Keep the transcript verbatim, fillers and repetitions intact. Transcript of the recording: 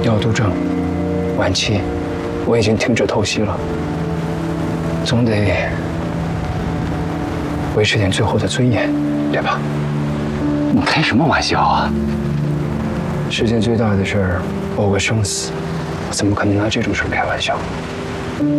尿毒症晚期，我已经停止透析了，总得维持点最后的尊严，对吧？ 你开什么玩笑啊！ 世界最大的事儿，包括生死，我怎么可能拿这种事儿开玩笑？